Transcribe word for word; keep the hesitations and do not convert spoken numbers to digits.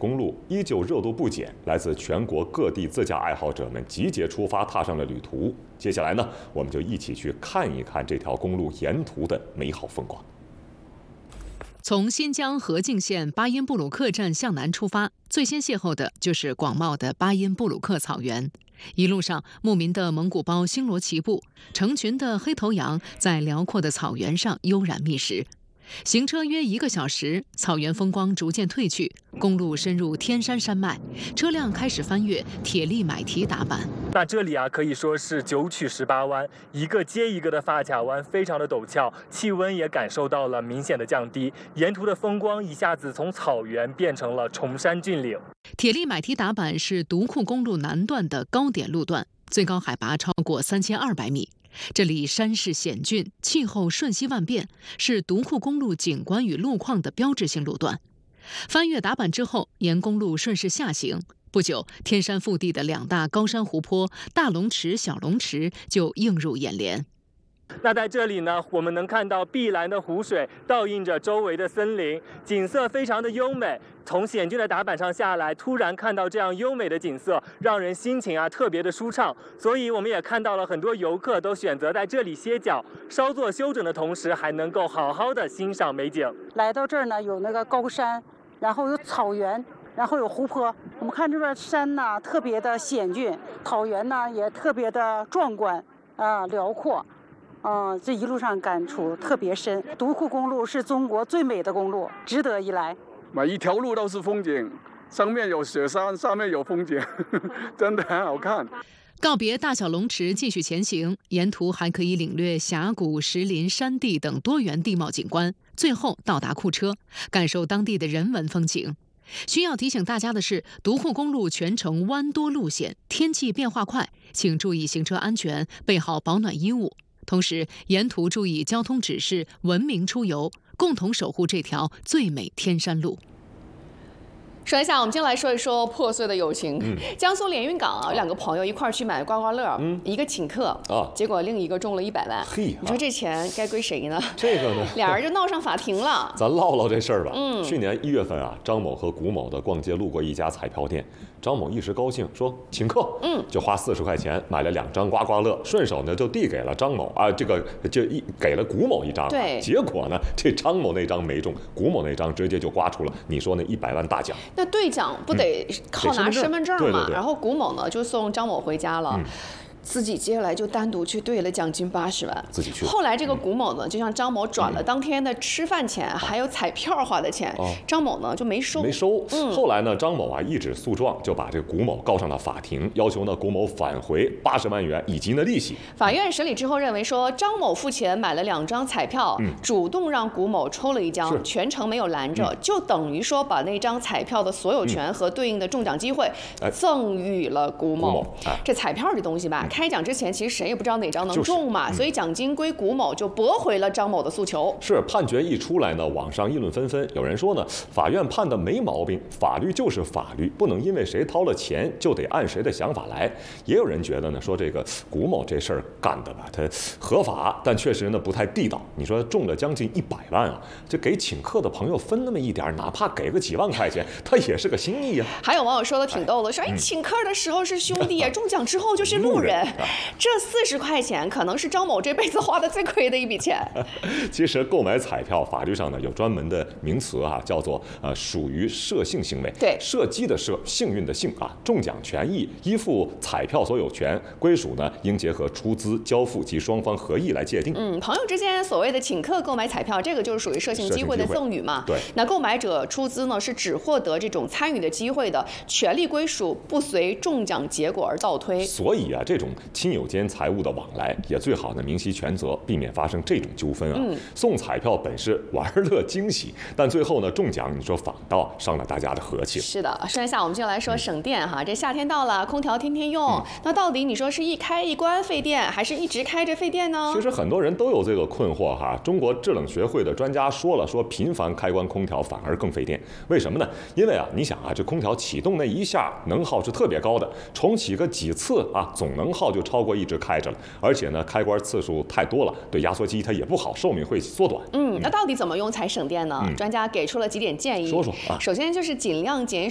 公路依旧热度不减，来自全国各地自驾爱好者们集结出发，踏上了旅途。接下来呢，我们就一起去看一看这条公路沿途的美好风光。 从新疆和静县巴音布鲁克站向南出发，最先邂逅的就是广袤的巴音布鲁克草原。一路上，牧民的蒙古包星罗棋布，成群的黑头羊在辽阔的草原上悠然觅食。行车约一个小时，草原风光逐渐褪去，公路深入天山山脉，车辆开始翻越铁力买提达坂。 那这里啊，可以说是九曲十八弯，一个接一个的发卡弯，非常的陡峭，气温也感受到了明显的降低，沿途的风光一下子从草原变成了崇山峻岭。 铁力买提达坂是独库公路南段的高点路段，最高海拔超过三千二百米。这里山势险峻，气候瞬息万变，是独库公路景观与路况的标志性路段。翻越达坂之后，沿公路顺势下行，不久，天山腹地的两大高山湖泊大龙池、小龙池就映入眼帘。 那在这里呢，我们能看到碧蓝的湖水倒映着周围的森林，景色非常的优美。从险峻的达坂上下来，突然看到这样优美的景色，让人心情啊特别的舒畅。所以我们也看到了很多游客都选择在这里歇脚，稍作休整的同时，还能够好好的欣赏美景。 来到这儿呢，有那个高山，然后有草原，然后有湖泊。我们看这边山呢特别的险峻，草原呢也特别的壮观啊、呃、辽阔。嗯，这一路上感触特别深。独库公路是中国最美的公路，值得一来。 每一条路都是风景，上面有雪山，下面有风景，真的很好看。 告别大小龙池，继续前行，沿途还可以领略峡谷、石林、山地等多元地貌景观，最后到达库车，感受当地的人文风情。需要提醒大家的是，独库公路全程弯多路险，天气变化快，请注意行车安全，备好保暖衣物。同时，沿途注意交通指示，文明出游，共同守护这条最美天山路。 说一下，我们今天来说一说破碎的友情。 嗯、 江苏连云港啊，有两个朋友一块儿去买刮刮乐，嗯、一个请客啊，结果另一个中了一百万。嘿，你说这钱该归谁呢？ 这个呢， 俩人就闹上法庭了。 咱唠唠这事儿吧。 嗯， 去年一月份啊，张某和古某的逛街路过一家彩票店，张某一时高兴说请客，嗯，就花四十块钱买了两张刮刮乐，顺手呢就递给了张某啊，这个就一给了古某一张。 对， 结果呢，这张某那张没中，古某那张直接就刮出了你说那一百万大奖。 那兑奖不得靠拿身份证嘛？ 嗯、对对对， 然后古某呢就送张某回家了。嗯，自己接下来就单独去兑了奖金八十万， 自己去。 后来这个古某呢，就向张某转了当天的吃饭钱，嗯、还有彩票花的钱，哦、张某呢就没收。 没收。 嗯。 后来呢，张某啊一纸诉状就把这个古某告上了法庭，要求呢古某返回八十万元以及呢利息。 法院审理之后认为说，张某付钱买了两张彩票，嗯、主动让古某抽了一张，全程没有拦着，嗯、就等于说把那张彩票的所有权和对应的中奖机会赠予了古某。 古某哎、 这彩票这东西吧。嗯开奖之前，其实谁也不知道哪张能中嘛， 就是嗯、 所以奖金归古某，就驳回了张某的诉求。 是判决一出来呢，网上议论纷纷，有人说呢，法院判的没毛病，法律就是法律，不能因为谁掏了钱就得按谁的想法来。也有人觉得呢，说这个古某这事儿干的吧，他合法，但确实呢不太地道。你说中了将近一百万啊，这给请客的朋友分那么一点，哪怕给个几万块钱，他也是个心意啊。 还有网友说的挺逗的，说哎，请客的时候是兄弟啊，中奖之后就是路人。这四十块钱可能是张某这辈子花的最亏的一笔钱。 其实购买彩票法律上呢有专门的名词啊，叫做呃属于涉性行为。 对， 射击的射，幸运的幸啊，中奖权益依附彩票所有权归属呢，应结合出资交付及双方合意来界定。 嗯，朋友之间所谓的请客购买彩票，这个就是属于涉性机会的赠与嘛。 对， 那购买者出资呢是只获得这种参与的机会的，权利归属不随中奖结果而倒推。 所以啊，这种亲友间财物的往来也最好呢明晰权责，避免发生这种纠纷啊。嗯、送彩票本是玩乐惊喜，但最后呢中奖，你说反倒伤了大家的和气。 是的，说一下我们就来说省电哈，嗯、这夏天到了，空调天天用，嗯、那到底你说是一开一关费电，还是一直开着费电呢？ 其实很多人都有这个困惑哈。中国制冷学会的专家说了，说频繁开关空调反而更费电，为什么呢？因为啊，你想啊，这空调启动那一下能耗是特别高的，重启个几次啊，总能耗就超过一直开着了。而且呢，开关次数太多了，对压缩机它也不好，寿命会缩短。 嗯，那到底怎么用才省电呢？ 嗯、 专家给出了几点建议。 说说啊。 首先就是尽量减